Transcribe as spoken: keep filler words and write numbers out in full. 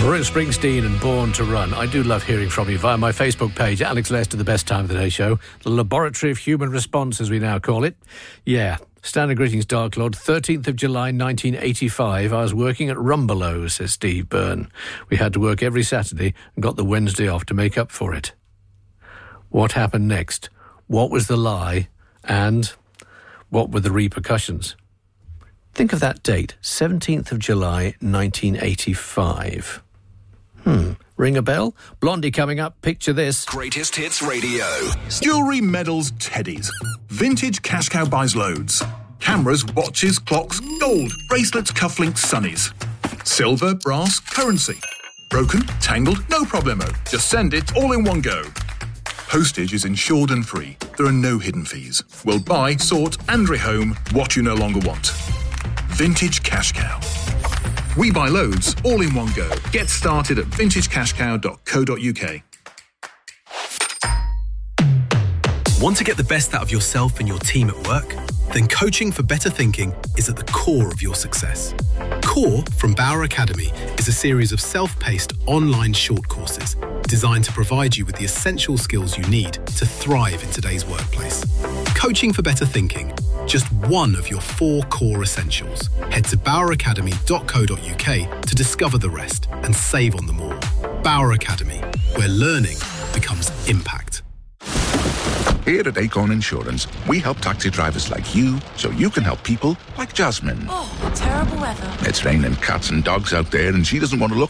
Bruce Springsteen and Born to Run. I do love hearing from you via my Facebook page, Alex Lester, The Best Time of the Day Show, the Laboratory of Human Response, as we now call it. Yeah, standard greetings, Dark Lord. thirteenth of July, nineteen eighty-five, I was working at Rumbelow, says Steve Byrne. We had to work every Saturday and got the Wednesday off to make up for it. What happened next? What was the lie? And what were the repercussions? Think of that date, seventeenth of July, nineteen eighty-five. Hmm, ring a bell? Blondie coming up, picture this. Greatest Hits Radio. Jewellery, medals, teddies. Vintage Cash Cow buys loads. Cameras, watches, clocks, gold, bracelets, cufflinks, sunnies. Silver, brass, currency. Broken, tangled, no problemo. Just send it all in one go. Postage is insured and free. There are no hidden fees. We'll buy, sort and rehome what you no longer want. Vintage Cash Cow. We buy loads, all in one go. Get started at vintage cash cow dot co dot uk. Want to get the best out of yourself and your team at work? Then Coaching for Better Thinking is at the core of your success. Core from Bauer Academy is a series of self-paced online short courses designed to provide you with the essential skills you need to thrive in today's workplace. Coaching for Better Thinking, just one of your four core essentials. Head to bauer academy dot co dot uk to discover the rest and save on them all. Bauer Academy, where learning becomes impact. Here at Acorn Insurance, we help taxi drivers like you so you can help people like Jasmine. Oh, terrible weather. It's raining cats and dogs out there and she doesn't want to look